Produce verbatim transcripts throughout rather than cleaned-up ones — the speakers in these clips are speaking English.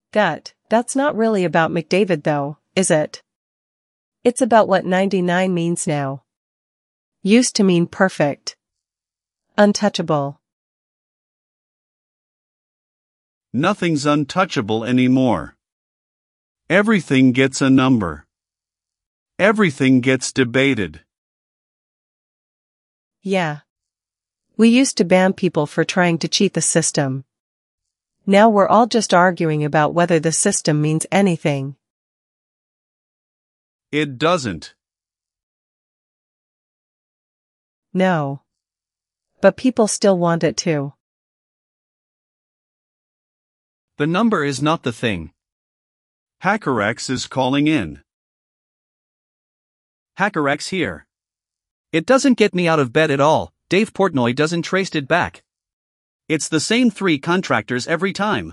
Gut, that's not really about McDavid though, is it? It's about what ninety-nine means now. Used to mean perfect. Untouchable. Nothing's untouchable anymore. Everything gets a number. Everything gets debated. Yeah. We used to ban people for trying to cheat the system. Now we're all just arguing about whether the system means anything. It doesn't. No. But people still want it to. The number is not the thing. HackerX is calling in. HackerX here. It doesn't get me out of bed at all. Dave Portnoy doesn't trace it back. It's the same three contractors every time.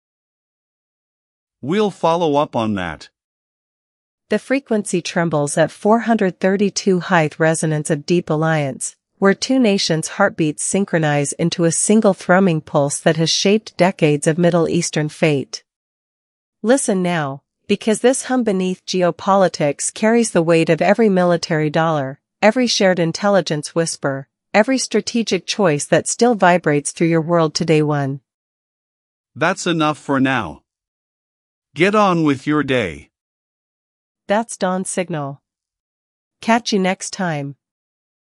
We'll follow up on that. The frequency trembles at four hundred thirty-two height resonance of Deep Alliance, where two nations' heartbeats synchronize into a single thrumming pulse that has shaped decades of Middle Eastern fate. Listen now, because this hum beneath geopolitics carries the weight of every military dollar, every shared intelligence whisper, every strategic choice that still vibrates through your world today. One. That's enough for now. Get on with your day. That's Dawn Signal. Catch you next time.